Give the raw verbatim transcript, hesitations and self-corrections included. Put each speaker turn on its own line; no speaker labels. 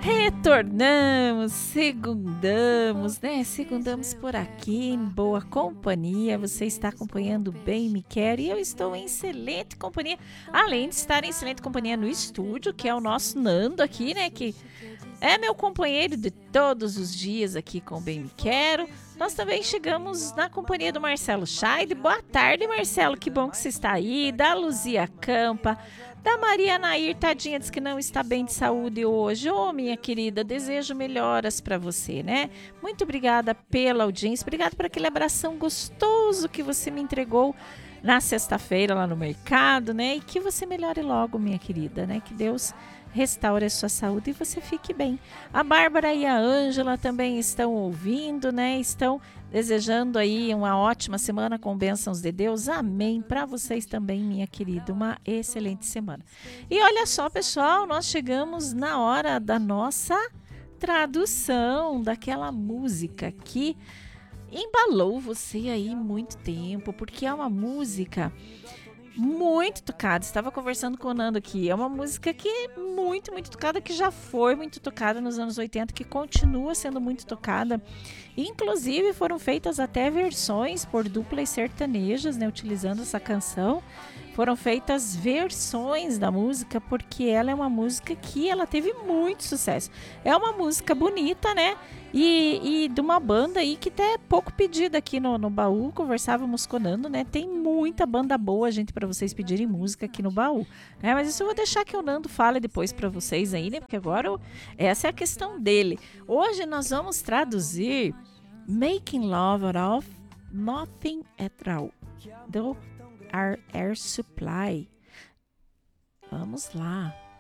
Retornamos, segundamos, né? Segundamos por aqui em boa companhia. Você está acompanhando Bem Me Quer e eu estou em excelente companhia. Além de estar em excelente companhia no estúdio, que é o nosso Nando aqui, né? Que é meu companheiro de todos os dias aqui com Bem Me Quero. Nós também chegamos na companhia do Marcelo Scheid. Boa tarde, Marcelo. Que bom que você está aí. Da Luzia Campa. Da Maria Nair, tadinha, diz que não está bem de saúde hoje. Ô, oh, minha querida, desejo melhoras para você, né? Muito obrigada pela audiência, obrigada por aquele abração gostoso que você me entregou na sexta-feira lá no mercado, né? E que você melhore logo, minha querida, né? Que Deus restaure a sua saúde e você fique bem. A Bárbara e a Ângela também estão ouvindo, né? Estão desejando aí uma ótima semana com bênçãos de Deus. Amém. Para vocês também, minha querida, uma excelente semana. E olha só, pessoal, nós chegamos na hora da nossa tradução daquela música que embalou você aí muito tempo, porque é uma música muito tocada. Estava conversando com o Nando aqui. É uma música que é muito, muito tocada, que já foi muito tocada nos anos oitenta, que continua sendo muito tocada. Inclusive foram feitas até versões por duplas sertanejas, né, utilizando essa canção. Foram feitas versões da música porque ela é uma música que ela teve muito sucesso. É uma música bonita, né? E, e de uma banda aí que até é pouco pedida aqui no, no baú. Conversávamos com o Nando, né? Tem muita banda boa, gente, para vocês pedirem música aqui no baú, né? Mas isso eu vou deixar que o Nando fale depois para vocês aí, né? Porque agora eu, essa é a questão dele. Hoje nós vamos traduzir Making Love Out of Nothing at All, do Our Air Supply. Vamos lá.